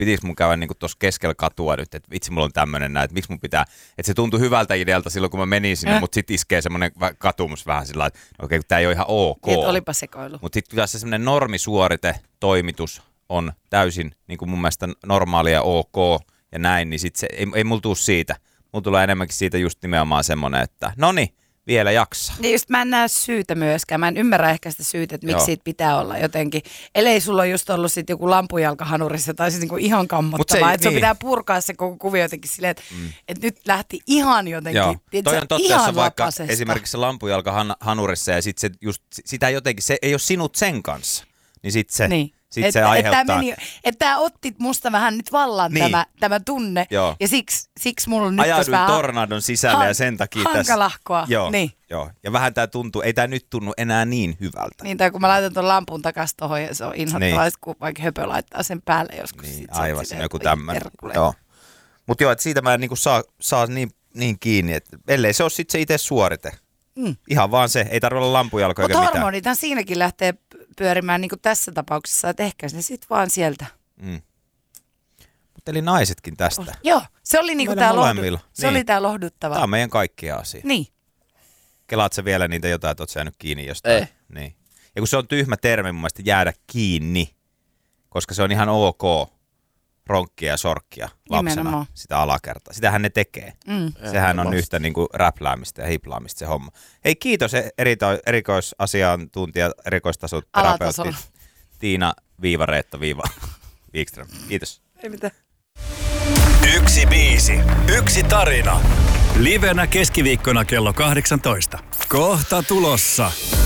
pitikö mun käydä niinku tuossa keskellä katua nyt, että vitsi mulla on tämmönen näin, että miksi mun pitää, että se tuntui hyvältä idealta silloin kun mä menin sinne, mutta sit iskee semmoinen katumus vähän sillä lailla, että okei, tää ei ole ihan ok. Niin, olipa sekoilu. Mutta sitten kyllä se semmoinen normisuorite, toimitus on täysin niin kuin mun mielestä normaalia ok ja näin, niin sit se ei mulla tuu siitä. Mulla tulee enemmänkin siitä just nimenomaan semmoinen, että noni, vielä jaksaa. Niin just mä en näe syytä myöskään. Mä en ymmärrä ehkä sitä syytä, että miksi siitä pitää olla jotenkin. Ellei sulla ole just ollut sit joku lampujalka hanurissa tai siis niinku ihan kammottavaa. Että sun pitää purkaa se koko kuvio jotenkin silleen, että nyt lähti ihan jotenkin. Joo, toi on totta, ihan jos vaikka lapasesta. esimerkiksi se lampujalka hanurissa ja sit se just, sitä jotenkin, se ei ole sinut sen kanssa. Niin sit se, niin. sit se aiheuttaa. Että tää otti musta vähän nyt vallan niin. tämä tunne. Joo. Ja siksi mulla on nyt ajauduin vähän tornadon sisälle ja sen takia tässä. hankalahkoa. Joo, niin. joo. Ja vähän tää tuntuu, ei tää nyt tunnu enää niin hyvältä. Niin, tai kun mä laitan ton lampun takas tohon ja se on inhottavaa, niin. Kun vaikka höpö laittaa sen päälle joskus. Niin, aivan siinä joku tämmönen. Joo. Mut joo, että siitä mä en niinku saa niin kiinni, että ellei se ole sit se itse suorite. Ihan vaan se, ei tarvitse olla lampujalka eikä mitään. Mutta hormonithan siinäkin lähtee pyörimään niin kuin tässä tapauksessa, että ehkä ne sit vaan sieltä. Mutta eli naisetkin tästä. Joo, se oli niinku tää lohduttava. Tää on meidän kaikkia asia. Niin. Kelaat sä vielä niitä jotain, että oot jäänyt kiinni jostain? Ei. Niin. Ja kun se on tyhmä termi mun mielestä jäädä kiinni, koska se on ihan ok ronkkia ja sorkkia lapsena Nimenomaan. sitä alakertaa. Sitähän ne tekee. Sehän on yhtä niin kuin räpläämistä ja hiplaamista se homma. Hei, kiitos erikoisasiantuntija, erikoistasoterapeutti Tiina Reetta-Wikström. Kiitos. Ei mitään. Yksi biisi, yksi tarina. Livenä keskiviikkona kello 18. Kohta tulossa.